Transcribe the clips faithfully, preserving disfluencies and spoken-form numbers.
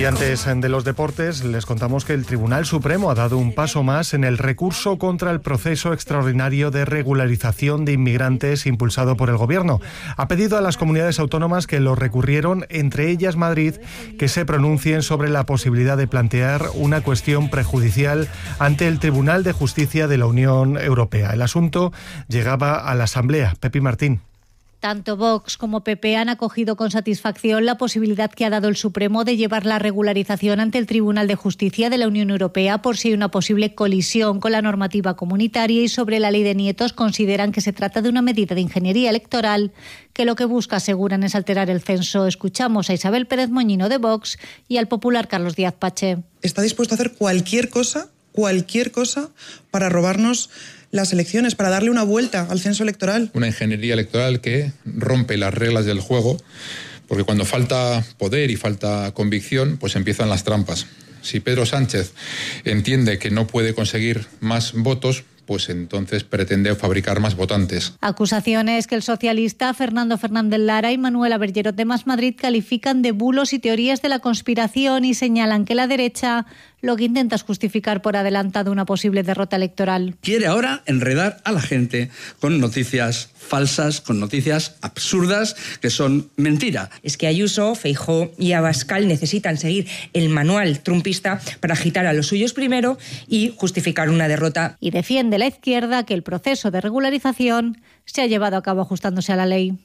Y antes de los deportes, les contamos que el Tribunal Supremo ha dado un paso más en el recurso contra el proceso extraordinario de regularización de inmigrantes impulsado por el Gobierno. Ha pedido a las comunidades autónomas que lo recurrieron, entre ellas Madrid, que se pronuncien sobre la posibilidad de plantear una cuestión prejudicial ante el Tribunal de Justicia de la Unión Europea. El asunto llegaba a la Asamblea. Pepi Martín. Tanto Vox como P P han acogido con satisfacción la posibilidad que ha dado el Supremo de llevar la regularización ante el Tribunal de Justicia de la Unión Europea por si hay una posible colisión con la normativa comunitaria, y sobre la ley de nietos consideran que se trata de una medida de ingeniería electoral que lo que busca, aseguran, es alterar el censo. Escuchamos a Isabel Pérez Moñino de Vox y al popular Carlos Díaz Pache. Está dispuesto a hacer cualquier cosa, cualquier cosa para robarnos las elecciones, para darle una vuelta al censo electoral. Una ingeniería electoral que rompe las reglas del juego, porque cuando falta poder y falta convicción, pues empiezan las trampas. Si Pedro Sánchez entiende que no puede conseguir más votos, pues entonces pretende fabricar más votantes. Acusaciones que el socialista Fernando Fernández Lara y Manuela Bergerot de Más Madrid califican de bulos y teorías de la conspiración y señalan que la derecha lo que intenta es justificar por adelantado una posible derrota electoral. Quiere ahora enredar a la gente con noticias falsas, con noticias absurdas que son mentira. Es que Ayuso, Feijóo y Abascal necesitan seguir el manual trumpista para agitar a los suyos primero y justificar una derrota. Y defiende la izquierda que el proceso de regularización se ha llevado a cabo ajustándose a la ley.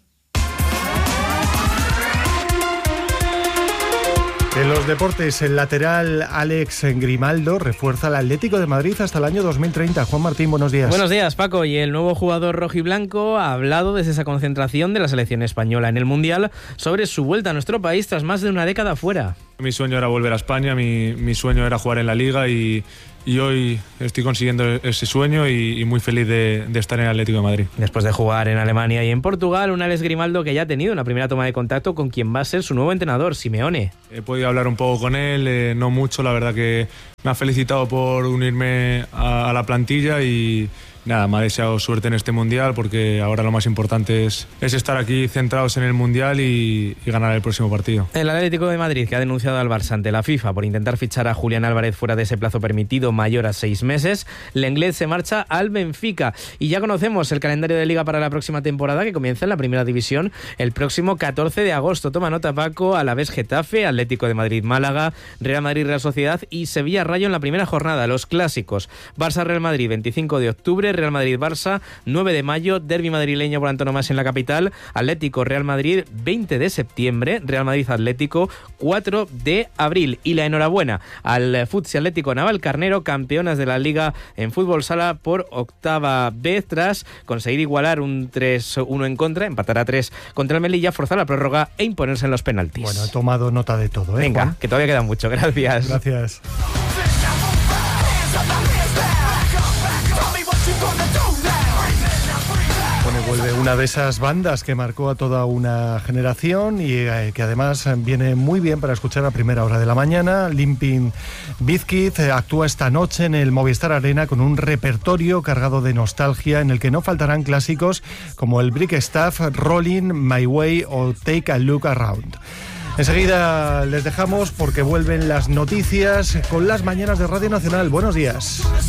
En los deportes, el lateral Alex Grimaldo refuerza al Atlético de Madrid hasta el año dos mil treinta. Juan Martín, buenos días. Buenos días, Paco. Y el nuevo jugador rojiblanco ha hablado desde esa concentración de la selección española en el Mundial sobre su vuelta a nuestro país tras más de una década fuera. Mi sueño era volver a España, mi, mi sueño era jugar en la Liga y, y hoy estoy consiguiendo ese sueño y, y muy feliz de, de estar en el Atlético de Madrid. Después de jugar en Alemania y en Portugal, un Alex Grimaldo que ya ha tenido una primera toma de contacto con quien va a ser su nuevo entrenador, Simeone. He podido hablar un poco con él, eh, no mucho, la verdad que me ha felicitado por unirme a, a la plantilla y nada, me ha deseado suerte en este Mundial porque ahora lo más importante es, es estar aquí centrados en el Mundial y, y ganar el próximo partido. El Atlético de Madrid, que ha denunciado al Barça ante la FIFA por intentar fichar a Julián Álvarez fuera de ese plazo permitido mayor a seis meses. Lenglet se marcha al Benfica y ya conocemos el calendario de Liga para la próxima temporada, que comienza en la Primera División el próximo catorce de agosto. Toma nota, Paco: Alavés Getafe, Atlético de Madrid Málaga, Real Madrid Real Sociedad y Sevilla Rayo en la primera jornada. Los clásicos: Barça Real Madrid veinticinco de octubre, Real Madrid-Barça nueve de mayo, derbi madrileño por antonomasia en la capital, Atlético-Real Madrid veinte de septiembre, Real Madrid-Atlético cuatro de abril. Y la enhorabuena al Futsi Atlético Navalcarnero, campeonas de la Liga en fútbol sala por octava vez tras conseguir igualar un tres uno en contra, empatar a tres contra el Melilla, forzar la prórroga e imponerse en los penaltis. Bueno, he tomado nota de todo, ¿eh, Venga, Juan? que todavía queda mucho. Gracias. Gracias. Bueno, vuelve una de esas bandas que marcó a toda una generación y eh, que además viene muy bien para escuchar a primera hora de la mañana. Limpin Bizkit eh, actúa esta noche en el Movistar Arena con un repertorio cargado de nostalgia en el que no faltarán clásicos como el Brick Stuff, Rolling, My Way o Take a Look Around. Enseguida les dejamos porque vuelven las noticias con las mañanas de Radio Nacional. Buenos días.